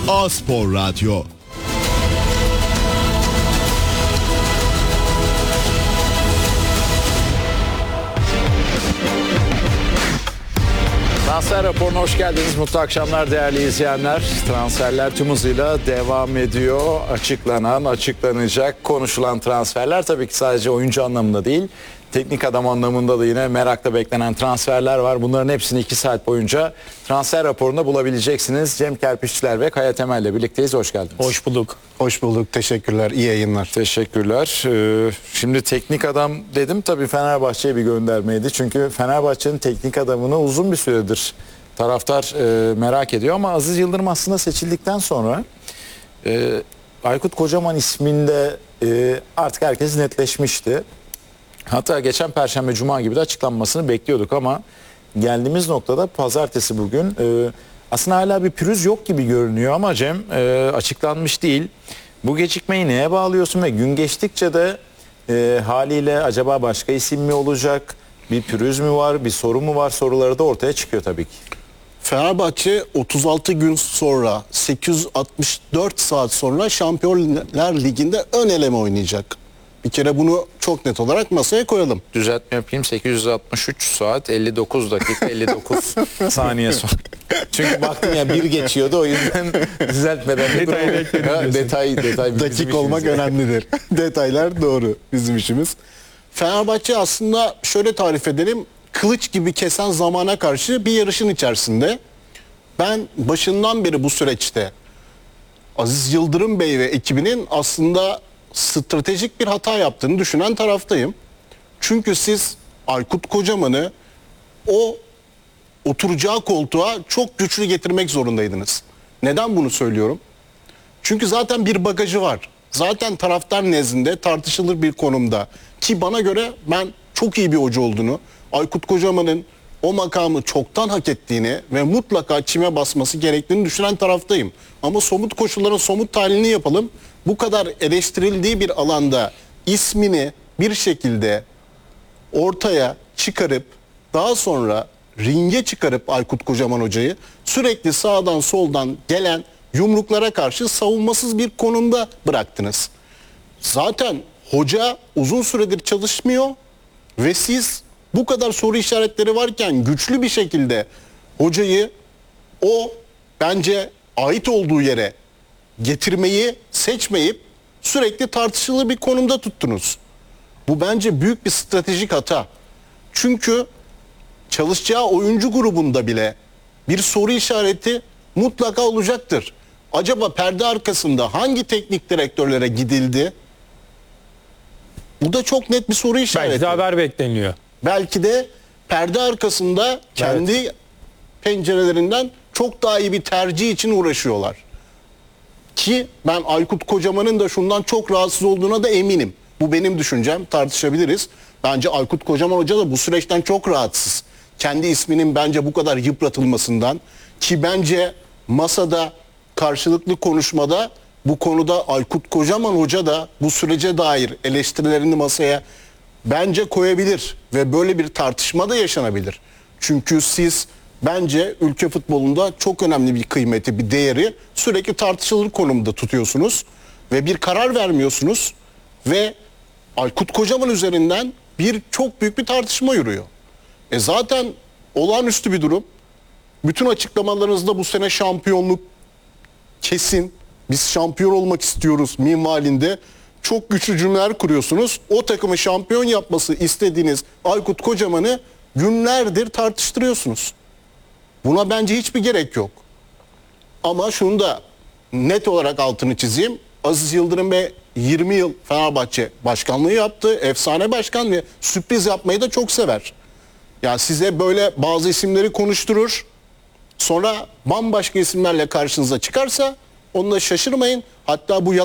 A-Spor Radyo. Transfer raporuna hoş geldiniz. Mutlu akşamlar değerli izleyenler. Transferler tüm hızıyla devam ediyor. Açıklanan, açıklanacak, konuşulan transferler tabii ki sadece oyuncu anlamında değil, teknik adam anlamında da yine merakla beklenen transferler var. Bunların hepsini 2 saat boyunca transfer raporunda bulabileceksiniz. Cem Kerpiççiler ve Kaya Temel'le birlikteyiz. Hoş geldiniz. Hoş bulduk. Hoş bulduk. Teşekkürler. İyi yayınlar. Teşekkürler. Şimdi teknik adam dedim, tabii Fenerbahçe'ye bir göndermeydi. Çünkü Fenerbahçe'nin teknik adamını uzun bir süredir taraftar merak ediyor. Ama Aziz Yıldırım aslında seçildikten sonra Aykut Kocaman isminde artık herkes netleşmişti. Hatta geçen Perşembe Cuma gibi de açıklanmasını bekliyorduk ama geldiğimiz noktada pazartesi bugün aslında hala bir pürüz yok gibi görünüyor ama Cem açıklanmış değil. Bu gecikmeyi neye bağlıyorsun ve gün geçtikçe de haliyle acaba başka isim mi olacak, bir pürüz mü var, bir sorun mu var, soruları da ortaya çıkıyor tabii ki. Fenerbahçe 36 gün sonra 864 saat sonra Şampiyonlar Ligi'nde ön eleme oynayacak. Bir kere bunu çok net olarak masaya koyalım. Düzeltme yapayım, 863 saat 59 dakika 59 saniye sonra. Çünkü baktım ya bir geçiyordu, o yüzden düzeltmeden detay Dakik olmak önemlidir. Detaylar doğru, bizim işimiz. Fenerbahçe aslında şöyle tarif edelim, kılıç gibi kesen zamana karşı bir yarışın içerisinde. Ben başından beri bu süreçte Aziz Yıldırım Bey ve ekibinin aslında stratejik bir hata yaptığını düşünen taraftayım. Çünkü siz Aykut Kocaman'ı o oturacağı koltuğa çok güçlü getirmek zorundaydınız. Neden bunu söylüyorum? Çünkü zaten bir bagajı var. Zaten taraftar nezdinde tartışılır bir konumda. Ki bana göre ben çok iyi bir hoca olduğunu, Aykut Kocaman'ın o makamı çoktan hak ettiğini ve mutlaka çime basması gerektiğini düşünen taraftayım. Ama somut koşulların somut tahlilini yapalım. Bu kadar eleştirildiği bir alanda ismini bir şekilde ortaya çıkarıp daha sonra ringe çıkarıp Aykut Kocaman hocayı sürekli sağdan soldan gelen yumruklara karşı savunmasız bir konumda bıraktınız. Zaten hoca uzun süredir çalışmıyor ve siz bu kadar soru işaretleri varken güçlü bir şekilde hocayı o bence ait olduğu yere getirmeyi seçmeyip sürekli tartışılı bir konumda tuttunuz. Bu bence büyük bir stratejik hata. Çünkü çalışacağı oyuncu grubunda bile bir soru işareti mutlaka olacaktır. Acaba perde arkasında hangi teknik direktörlere gidildi? Bu da çok net bir soru işareti. Belki de haber bekleniyor. Belki de perde arkasında kendi pencerelerinden çok daha iyi bir tercih için uğraşıyorlar. Ki ben Aykut Kocaman'ın da şundan çok rahatsız olduğuna da eminim. Bu benim düşüncem, tartışabiliriz. Bence Aykut Kocaman Hoca da bu süreçten çok rahatsız. Kendi isminin bence bu kadar yıpratılmasından, ki bence masada karşılıklı konuşmada bu konuda Aykut Kocaman Hoca da bu sürece dair eleştirilerini masaya bence koyabilir ve böyle bir tartışma da yaşanabilir. Çünkü siz bence ülke futbolunda çok önemli bir kıymeti, bir değeri sürekli tartışılır konumda tutuyorsunuz ve bir karar vermiyorsunuz ve Aykut Kocaman üzerinden çok büyük bir tartışma yürüyor. Zaten olağanüstü bir durum. Bütün açıklamalarınızda bu sene şampiyonluk kesin, biz şampiyon olmak istiyoruz minvalinde çok güçlü cümleler kuruyorsunuz. O takımı şampiyon yapması istediğiniz Aykut Kocaman'ı günlerdir tartıştırıyorsunuz. Buna bence hiçbir gerek yok. Ama şunu da net olarak altını çizeyim. Aziz Yıldırım Bey 20 yıl Fenerbahçe başkanlığı yaptı. Efsane başkan ve sürpriz yapmayı da çok sever. Yani size böyle bazı isimleri konuşturur. Sonra bambaşka isimlerle karşınıza çıkarsa onunla şaşırmayın. Hatta bu